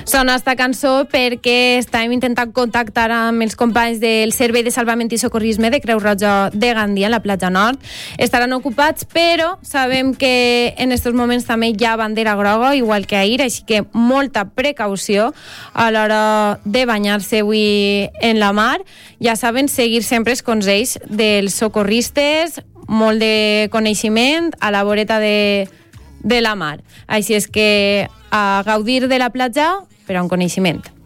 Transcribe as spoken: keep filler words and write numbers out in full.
Sona esta cançó perquè estàvem intentant contactar amb els companys del Servei de Salvament i Socorrisme de Creu Roja de Gandia, a la platja nord. Estaran ocupats, però sabem que en aquests moments també hi ha bandera groga, igual que ahir, així que molta precaució a l'hora de banyar-se avui en la mar. Ja saben, seguir sempre els consells dels socorristes, molt de coneixement a la voreta de, de la mar. Així és que a gaudir de la platja, però amb coneixement.